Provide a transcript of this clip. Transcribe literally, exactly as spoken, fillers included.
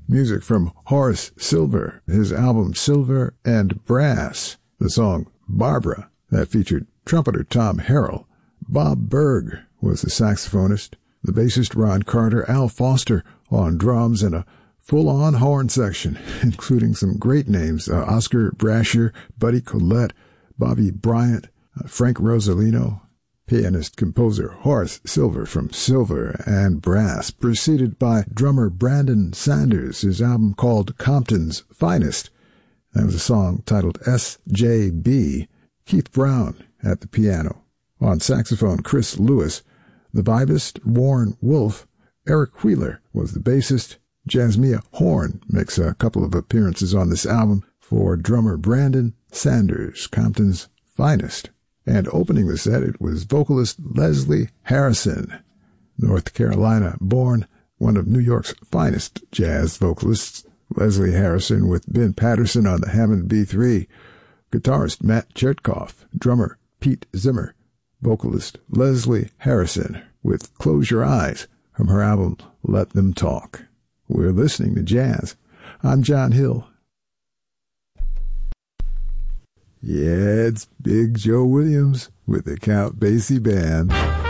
Music from Horace Silver, his album Silver and Brass. The song Barbara, that featured trumpeter Tom Harrell. Bob Berg was the saxophonist. The bassist Ron Carter, Al Foster on drums, and a full-on horn section, including some great names, uh, Oscar Brasher, Buddy Collette, Bobby Bryant, uh, Frank Rosalino, pianist-composer Horace Silver from Silver and Brass, preceded by drummer Brandon Sanders, his album called Compton's Finest. That was a song titled S J B. Keith Brown at the piano. On saxophone, Chris Lewis. The vibist, Warren Wolf. Eric Wheeler was the bassist. Jasmia Horn makes a couple of appearances on this album for drummer Brandon Sanders, Compton's Finest. And opening the set, it was vocalist Leslie Harrison, North Carolina born, one of New York's finest jazz vocalists. Leslie Harrison with Ben Patterson on the Hammond B three, guitarist Matt Chertkov, drummer Pete Zimmer, vocalist Leslie Harrison with Close Your Eyes from her album Let Them Talk. We're listening to jazz. I'm John Hill. Yeah, it's Big Joe Williams with the Count Basie Band.